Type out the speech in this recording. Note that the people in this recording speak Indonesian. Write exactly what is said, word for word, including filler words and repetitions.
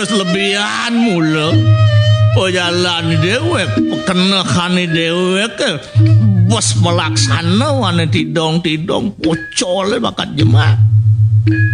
wis lebihan mula. Poyalan dewek, pekenekane dewek bos melaksana wane tidong-tidong pocole bakat jemaah.